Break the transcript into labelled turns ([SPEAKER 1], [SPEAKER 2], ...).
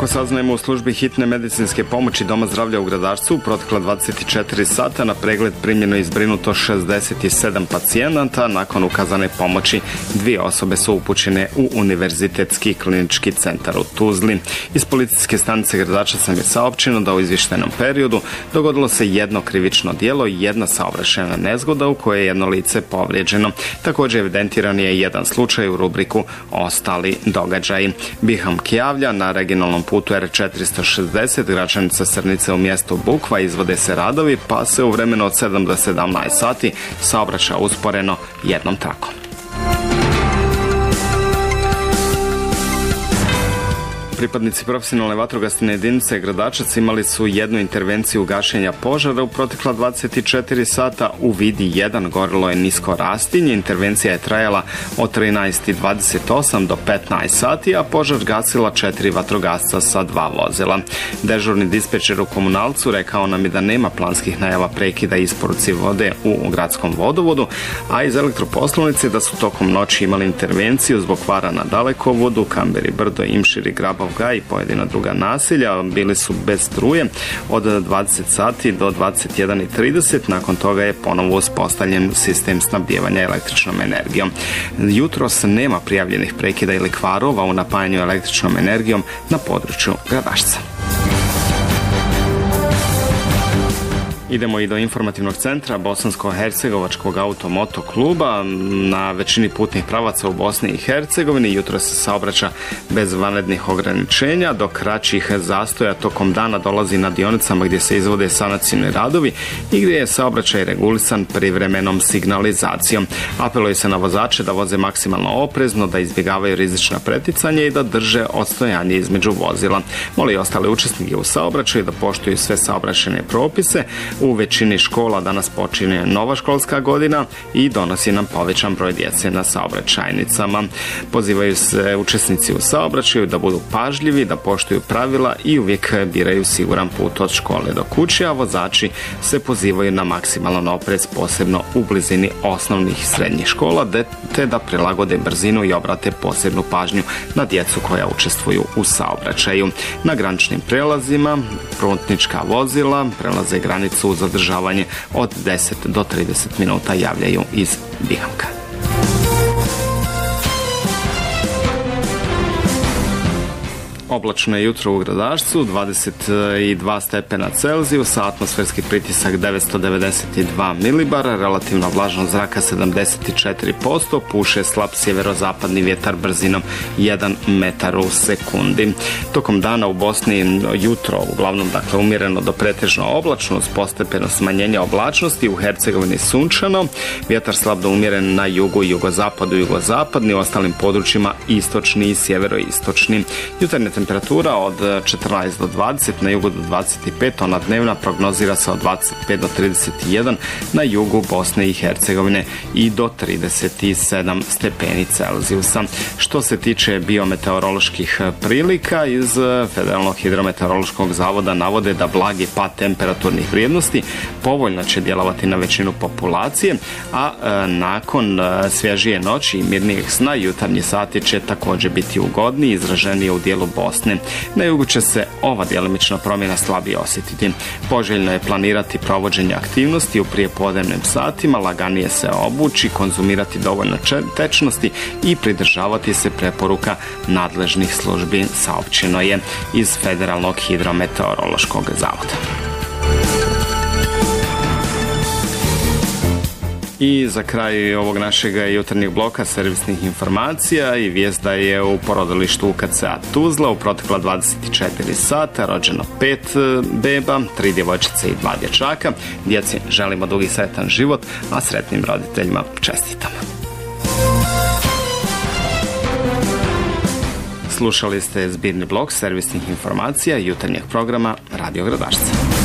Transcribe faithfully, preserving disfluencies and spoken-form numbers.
[SPEAKER 1] Kako saznajemo u službi hitne medicinske pomoći Doma zdravlja u Gradačcu, u protekla dvadeset četiri sata na pregled primljeno i zbrinuto šezdeset sedam pacijenata. Nakon ukazane pomoći dvije osobe su upućene u Univerzitetski klinički centar u Tuzli. Iz policijske stanice Gradačac nam je saopćeno da u izvještajnom periodu dogodilo se jedno krivično djelo i jedna saobraćajna nezgoda u kojoj je jedno lice povrijeđeno. Također evidentiran je jedan slučaj u rubriku ostali događaji. Biham Kijavlja na regionalnom putu R četiristo šezdeset, gračanica Srnice u mjestu Bukva, izvode se radovi, pa se u vremenu od sedam do sedamnaest sati saobraća usporeno jednom trakom. Pripadnici profesionalne vatrogasne jedinice Gradačac imali su jednu intervenciju gašenja požara u protekla dvadeset četiri sata. U Vidi jedan gorilo je nisko rastinje. Intervencija je trajala od trinaest i dvadeset osam do petnaest sati, a požar gasila četiri vatrogasca sa dva vozila. Dežurni dispečer u Komunalcu rekao nam je da nema planskih najava prekida isporuci vode u gradskom vodovodu, a iz elektroposlovnice da su tokom noći imali intervenciju zbog kvara na Dalekovodu, Kamberi Brdo, Imšir i Grabov i pojedina druga naselja. Bili su bez struje od dvadeset sati do dvadeset jedan i trideset. Nakon toga je ponovo uspostavljen sistem snabdijevanja električnom energijom. Jutros nema prijavljenih prekida ili kvarova u napajanju električnom energijom na području Gradašca. Idemo i do informativnog centra Bosansko-hercegovačkog automoto kluba. Na većini putnih pravaca u Bosni i Hercegovini jutro se saobraća bez vanrednih ograničenja, do kraćih zastoja tokom dana dolazi na dionicama gdje se izvode sanacijni radovi i gdje je saobraćaj regulisan privremenom signalizacijom. Apeluje se na vozače da voze maksimalno oprezno, da izbjegavaju rizična preticanja i da drže odstojanje između vozila. Moli ostale učesnike u saobraćaju da poštuju sve saobraćajne propise. U većini škola danas počinje nova školska godina i donosi nam povećan broj djece na saobraćajnicama. Pozivaju se učesnici u saobraćaju da budu pažljivi, da poštuju pravila i uvijek biraju siguran put od škole do kuće, a vozači se pozivaju na maksimalan oprez, posebno u blizini osnovnih i srednjih škola, te da prilagode brzinu i obrate posebnu pažnju na djecu koja učestvuju u saobraćaju. Na graničnim prelazima putnička vozila prelaze granicu u zadržavanje od deset do trideset minuta, javljaju iz Bihamka. Oblačno je jutro u Gradačcu, dvadeset dva stepena Celzijusa, atmosferski pritisak devetsto devedeset dva milibara, relativna vlažnost zraka sedamdeset četiri posto, puše slab sjeverozapadni vjetar brzinom jedan metar u sekundi. Tokom dana u Bosni jutro uglavnom dakle umjereno do pretežno oblačno uz postepeno smanjenje oblačnosti, u Hercegovini sunčano, vjetar slab do umjeren na jugu, jugozapadu, jugozapadni, u ostalim područjima istočni i sjeveroistočni. Jutarnje temperatura od četrnaest do dvadeset, na jugu do dvadeset pet, ona dnevna prognozira se od dvadeset pet do trideset jedan, na jugu Bosne i Hercegovine i do trideset sedam stepeni Celzijusa. Što se tiče biometeoroloških prilika, iz Federalnog hidrometeorološkog zavoda navode da blagi pad temperaturnih vrijednosti povoljno će djelovati na većinu populacije, a e, nakon e, svježije noći i mirnijeg sna jutarnji sati će također biti ugodniji, izraženiji u dijelu Bosne. Na jugu će se ova djelomična promjena slabije osjetiti. Poželjno je planirati provođenje aktivnosti u prijepodnevnim satima, laganije se obući, konzumirati dovoljno tečnosti i pridržavati se preporuka nadležnih službi, saopćeno je iz Federalnog hidrometeorološkog zavoda. I za kraj ovog našeg jutarnjeg bloka servisnih informacija i vijest da je u porodilištu U K C A Tuzla u protekla dvadeset četiri sata rođeno pet beba, tri djevojčice i dva dječaka. Djeci želimo dugi sretan život, a sretnim roditeljima čestitamo. Slušali ste zbirni blok servisnih informacija jutarnjeg programa Radio Gradačca.